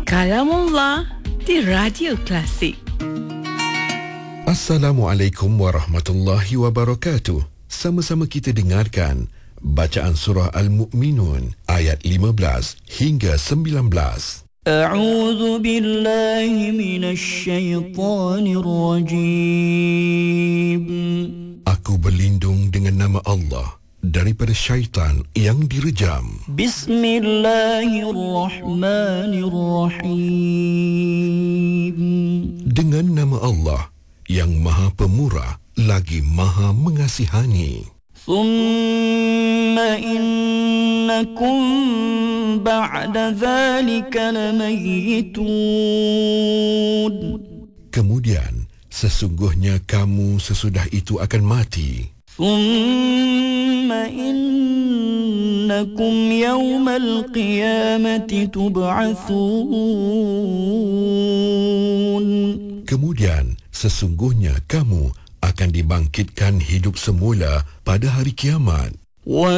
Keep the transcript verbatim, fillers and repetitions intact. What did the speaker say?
Kalamullah di Radio Klasik. Assalamualaikum warahmatullahi wabarakatuh. Sama-sama kita dengarkan bacaan surah Al-Mu'minun ayat lima belas hingga sembilan belas. A'udzu billahi minasy syaithanir rajim. Aku berlindung dengan nama Allah daripada syaitan yang direjam. Bismillahirrahmanirrahim. Dengan nama Allah yang Maha Pemurah lagi Maha Mengasihani. Thumma innakum ba'da dhalika lamayitun. Kemudian sesungguhnya kamu sesudah itu akan mati. Thumma innakum yawmal qiyamati tub'atsun. Kemudian sesungguhnya kamu akan dibangkitkan hidup semula pada hari kiamat.